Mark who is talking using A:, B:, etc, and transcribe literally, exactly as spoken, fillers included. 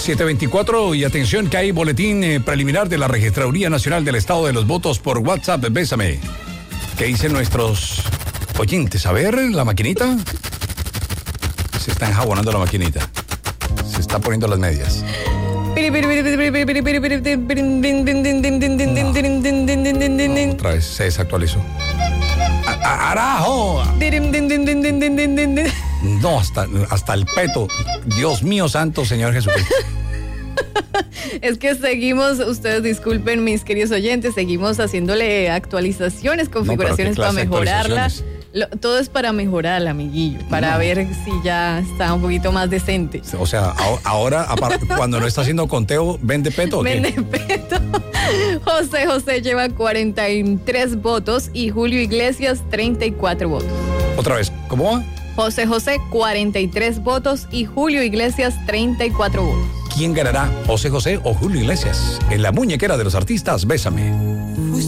A: siete veinticuatro y atención que hay boletín eh, preliminar de la Registraduría Nacional del Estado de los Votos por WhatsApp. Bésame. ¿Qué dicen nuestros oyentes? A ver, la maquinita. Se está enjabonando la maquinita. Se está poniendo las medias. No, otra vez se desactualizó. A- ¡Arajo! No, hasta, hasta el peto. Dios mío santo, Señor Jesucristo.
B: Es que seguimos, ustedes disculpen mis queridos oyentes, seguimos haciéndole actualizaciones, configuraciones
A: no,
B: para mejorarla.
A: actualizaciones?
B: Lo, todo es para mejorar, amiguillo, para no. ver si ya está un poquito más decente.
A: O sea, ahora, cuando no está haciendo conteo, ¿vende peto o qué?
B: Vende peto. José José lleva cuarenta y tres votos y Julio Iglesias treinta y cuatro votos.
A: Otra vez, ¿cómo va?
B: José José, cuarenta y tres votos y Julio Iglesias, treinta y cuatro votos.
A: ¿Quién ganará, José José o Julio Iglesias? En la muñequera de los artistas, Bésame.